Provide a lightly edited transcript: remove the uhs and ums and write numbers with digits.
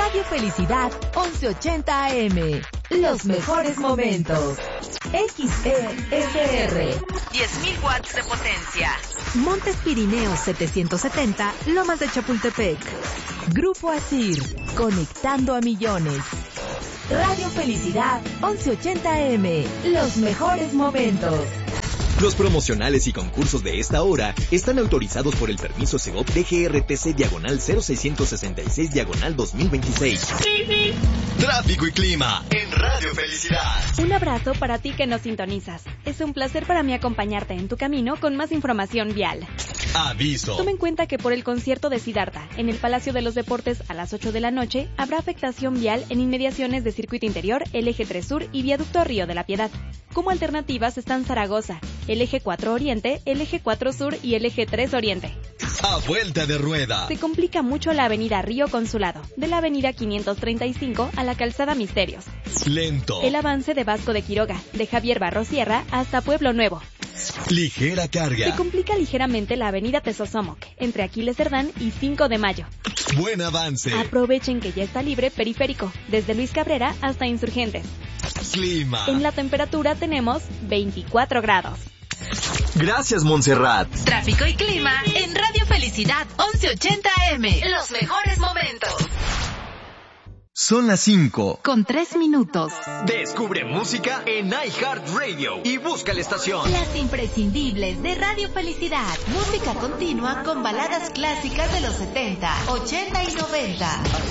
Radio Felicidad 1180 AM. Los mejores momentos. XESR. 10.000 watts de potencia. Montes Pirineos 770, Lomas de Chapultepec. Grupo Asir, conectando a millones. Radio Felicidad 1180 AM. Los mejores momentos. Los promocionales y concursos de esta hora están autorizados por el permiso Segov DGRTC/0666/2026. Tráfico y clima en Radio Felicidad. Un abrazo para ti que nos sintonizas. Es un placer para mí acompañarte en tu camino con más información vial. Aviso. Toma en cuenta que por el concierto de Siddhartha en el Palacio de los Deportes a las 8 de la noche habrá afectación vial en inmediaciones de Circuito Interior, el Eje 3 Sur y Viaducto Río de la Piedad. Como alternativas están Zaragoza, el Eje 4 Oriente, el Eje 4 Sur y el Eje 3 Oriente. A vuelta de rueda. Se complica mucho la avenida Río Consulado, de la avenida 535 a la calzada Misterios. Lento. El avance de Vasco de Quiroga, de Javier Barros Sierra hasta Pueblo Nuevo. Ligera carga. Se complica ligeramente la avenida Tezosomoc, entre Aquiles Cerdán y 5 de Mayo. Buen avance. Aprovechen que ya está libre periférico, desde Luis Cabrera hasta Insurgentes. Clima. En la temperatura tenemos 24 grados. Gracias, Montserrat. Tráfico y clima en Radio Felicidad 1180 AM. Los mejores momentos. Son las 5. Con 3 minutos. Descubre música en iHeartRadio y busca la estación. Las imprescindibles de Radio Felicidad. Música continua con baladas clásicas de los 70, 80 y 90.